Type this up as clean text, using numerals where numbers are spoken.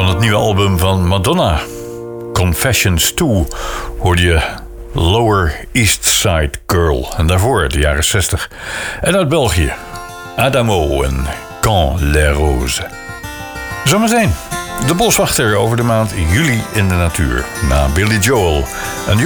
Van het nieuwe album van Madonna, Confessions 2, hoorde je Lower East Side Girl. En daarvoor de jaren 60. En uit België, Adamo en Quand les Roses. Zometeen de boswachter over de maand juli in de natuur. Na Billy Joel en